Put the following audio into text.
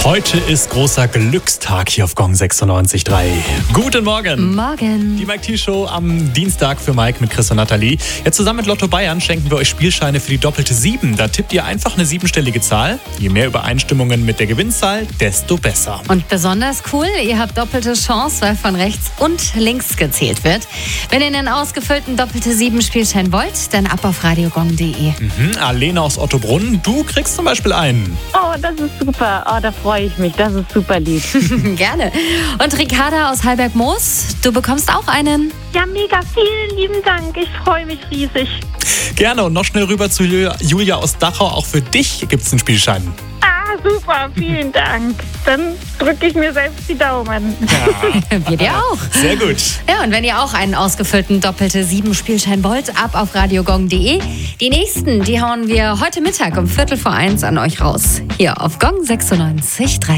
Heute ist großer Glückstag hier auf Gong 96.3. Guten Morgen. Morgen. Die Mike T Show am Dienstag für Mike mit Chris und Nathalie. Jetzt zusammen mit Lotto Bayern schenken wir euch Spielscheine für die doppelte 7. Da tippt ihr einfach eine 7-stellige Zahl. Je mehr Übereinstimmungen mit der Gewinnzahl, desto besser. Und besonders cool, ihr habt doppelte Chance, weil von rechts und links gezählt wird. Wenn ihr einen ausgefüllten doppelte 7 Spielschein wollt, dann ab auf radiogong.de. Alena aus Ottobrunn, du kriegst zum Beispiel einen. Oh, das ist super. Oh, da freue ich mich. Das ist super lieb. Gerne. Und Ricarda aus Heilberg-Moos, du bekommst auch einen. Ja, mega. Vielen lieben Dank. Ich freue mich riesig. Gerne und noch schnell rüber zu Julia aus Dachau. Auch für dich gibt es einen Spielschein. Ah, super. Vielen Dank. Dann drücke ich mir selbst die Daumen. Ja. Wir dir auch. Sehr gut. Ja, und wenn ihr auch einen ausgefüllten doppelte 7 Spielschein wollt, ab auf radiogong.de. Die nächsten, die hauen wir heute Mittag um 13:45 an euch raus. Hier auf Gong 96.3.